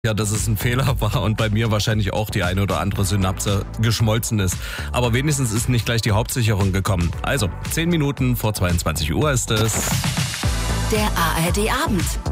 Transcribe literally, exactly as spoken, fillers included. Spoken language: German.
Ja, dass es ein Fehler war und bei mir wahrscheinlich auch die eine oder andere Synapse geschmolzen ist. Aber wenigstens ist nicht gleich die Hauptsicherung gekommen. Also, zehn Minuten vor zweiundzwanzig Uhr ist es. Der A R D Abend.